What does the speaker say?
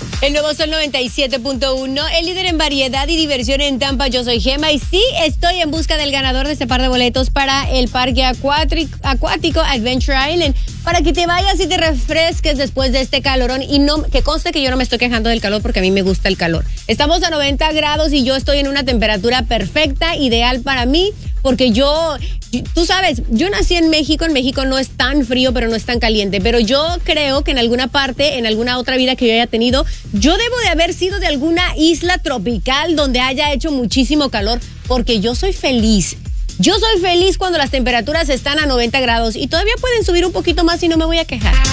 El nuevo Sol 97.1, el líder en variedad y diversión en Tampa. Yo soy Gemma y sí, estoy en busca del ganador de este par de boletos para el parque acuático Adventure Island, para que te vayas y te refresques después de este calorón. Y no, que conste que yo no me estoy quejando del calor porque a mí me gusta el calor. Estamos a 90 grados y yo estoy en una temperatura perfecta, ideal para mí, porque tú sabes, yo nací en México no es tan frío, pero no es tan caliente, pero yo creo que en alguna parte, en alguna otra vida que yo haya tenido, yo debo de haber sido de alguna isla tropical donde haya hecho muchísimo calor, porque yo soy feliz. Yo soy feliz cuando las temperaturas están a 90 grados y todavía pueden subir un poquito más y no me voy a quejar.